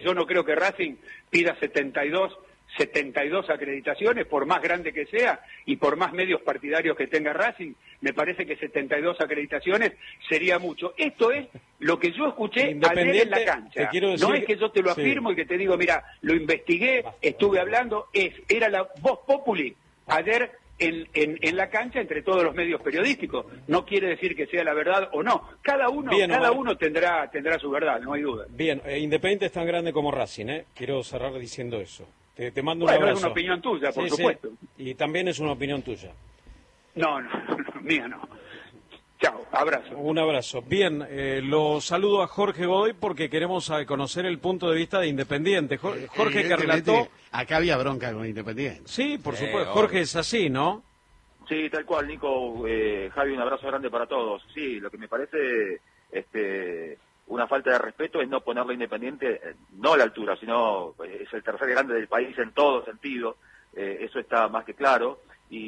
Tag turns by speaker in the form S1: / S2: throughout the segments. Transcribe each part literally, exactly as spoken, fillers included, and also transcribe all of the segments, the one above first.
S1: yo no creo que Racing pida setenta y dos, setenta y dos acreditaciones, por más grande que sea y por más medios partidarios que tenga Racing. Me parece que setenta y dos acreditaciones sería mucho. Esto es lo que yo escuché ayer en la cancha. No es que yo te lo afirmo, sí, y que te digo, mira, lo investigué, estuve hablando, es era la voz populi ayer en, en, en la cancha entre todos los medios periodísticos. No quiere decir que sea la verdad o no. Cada uno, Bien, cada uno tendrá, tendrá su verdad, no hay duda.
S2: Bien, eh, Independiente es tan grande como Racing, ¿eh? Quiero cerrar diciendo eso. Te, te mando un
S1: bueno,
S2: abrazo.
S1: Es una opinión tuya, por
S2: sí,
S1: supuesto.
S2: Sí. Y también es una opinión tuya.
S1: No, no, no, mía no. Chao, abrazo.
S2: Un abrazo. Bien, eh, lo saludo a Jorge Godoy porque queremos eh, conocer el punto de vista de Independiente. Jorge, Jorge que relató...
S3: Acá había bronca con Independiente.
S2: Sí, por
S4: Eh,
S2: supuesto. Jorge es así, ¿no?
S4: Sí, tal cual, Nico. Eh, Javi, un abrazo grande para todos. Sí, lo que me parece este, una falta de respeto es no ponerlo Independiente, no a la altura, sino es el tercer grande del país en todo sentido. Eh, eso está más que claro.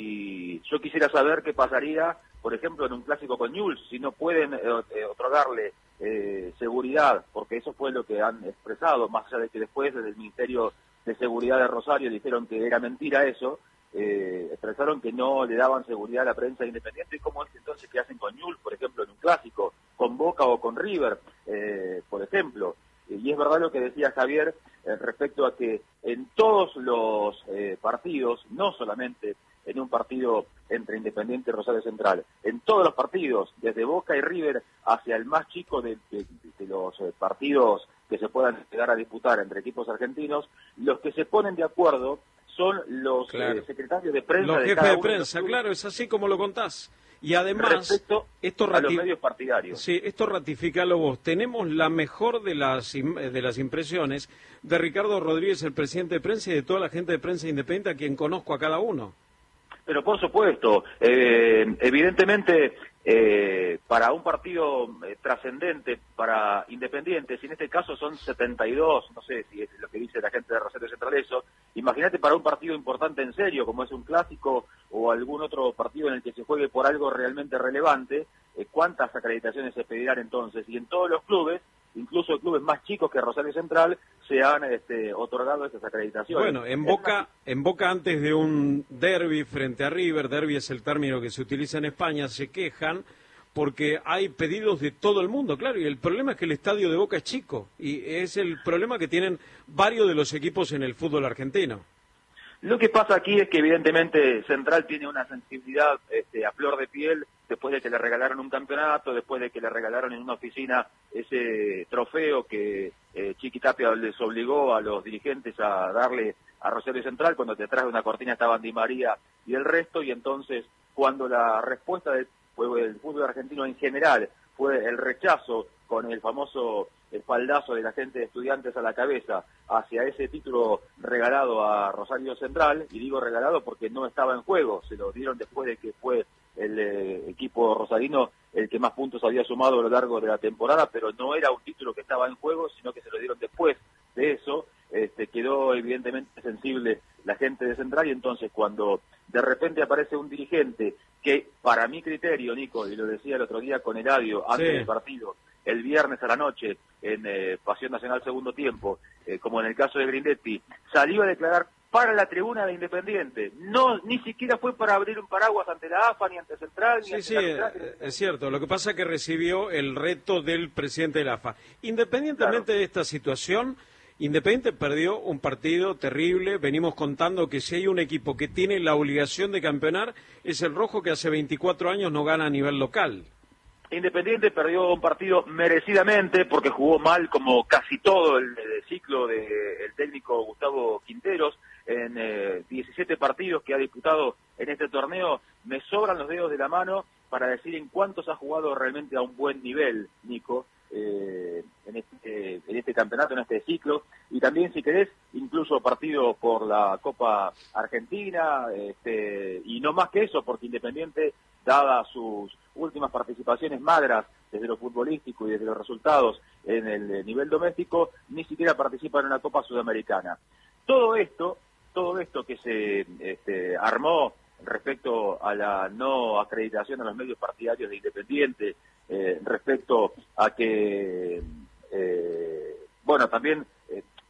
S4: Y yo quisiera saber qué pasaría, por ejemplo, en un clásico con Newell's, si no pueden eh, otorgarle eh, seguridad, porque eso fue lo que han expresado, más allá de que después desde el Ministerio de Seguridad de Rosario dijeron que era mentira eso, eh, expresaron que no le daban seguridad a la prensa independiente. ¿Cómo es entonces que hacen con Newell's, por ejemplo, en un clásico, con Boca o con River, eh, por ejemplo? Y es verdad lo que decía Javier eh, respecto a que en todos los eh, partidos, no solamente en un partido entre Independiente y Rosario Central, en todos los partidos, desde Boca y River hacia el más chico de, de, de los eh, partidos que se puedan llegar a disputar entre equipos argentinos, los que se ponen de acuerdo son los claro. eh, secretarios de prensa.
S2: Los
S4: de
S2: jefes
S4: cada
S2: de
S4: uno
S2: prensa,
S4: de
S2: claro, es así como lo contás. Y además,
S4: respecto
S2: esto
S4: a los medios partidarios.
S2: Sí, esto ratificalo vos. Tenemos la mejor de las de las impresiones de Ricardo Rodríguez, el presidente de prensa, y de toda la gente de prensa independiente a quien conozco a cada uno.
S4: Pero por supuesto, eh, evidentemente, eh, para un partido eh, trascendente, para Independiente, si en este caso son setenta y dos, no sé si es lo que dice la gente de Rosario Central eso, imagínate para un partido importante en serio, como es un clásico o algún otro partido en el que se juegue por algo realmente relevante, eh, ¿cuántas acreditaciones se pedirán entonces? Y en todos los clubes, incluso clubes más chicos que Rosario Central, se han este, otorgado estas acreditaciones.
S2: Bueno, en Boca, en Boca antes de un derbi frente a River, derbi es el término que se utiliza en España, se quejan porque hay pedidos de todo el mundo, claro, y el problema es que el estadio de Boca es chico, y es el problema que tienen varios de los equipos en el fútbol argentino.
S4: Lo que pasa aquí es que evidentemente Central tiene una sensibilidad este, a flor de piel después de que le regalaron un campeonato, después de que le regalaron en una oficina ese trofeo que eh, Chiqui Tapia les obligó a los dirigentes a darle a Rosario Central, cuando detrás de una cortina estaban Di María y el resto, y entonces cuando la respuesta del, del fútbol argentino en general fue el rechazo con el famoso espaldazo de la gente de Estudiantes a la cabeza hacia ese título regalado a Rosario Central, y digo regalado porque no estaba en juego, se lo dieron después de que fue el eh, equipo rosarino el que más puntos había sumado a lo largo de la temporada, pero no era un título que estaba en juego, sino que se lo dieron después de eso. Este, quedó evidentemente sensible la gente de Central, y entonces cuando de repente aparece un dirigente que, para mi criterio, Nico, y lo decía el otro día con Eladio antes sí. del partido, el viernes a la noche en eh, Pasión Nacional segundo tiempo, eh, como en el caso de Grindetti, salió a declarar para la tribuna de Independiente, no, ni siquiera fue para abrir un paraguas ante la A F A, ni ante Central, ni
S2: sí,
S4: ante
S2: sí,
S4: la
S2: eh, es cierto, lo que pasa es que recibió el reto del presidente de la A F A. Independientemente claro. de esta situación, Independiente perdió un partido terrible. Venimos contando que si hay un equipo que tiene la obligación de campeonar, es el Rojo, que hace veinticuatro años no gana a nivel local.
S4: Independiente perdió un partido merecidamente porque jugó mal como casi todo el, el ciclo del de técnico Gustavo Quinteros. En eh, diecisiete partidos que ha disputado en este torneo, me sobran los dedos de la mano para decir en cuántos ha jugado realmente a un buen nivel, Nico, eh, en, este, en este campeonato, en este ciclo. Y también, si querés, incluso partido por la Copa Argentina, este, y no más que eso, porque Independiente, dadas sus últimas participaciones magras desde lo futbolístico y desde los resultados en el nivel doméstico, ni siquiera participa en una Copa Sudamericana. Todo esto, todo esto que se este, armó respecto a la no acreditación a los medios partidarios de Independiente, eh, respecto a que, eh, bueno, también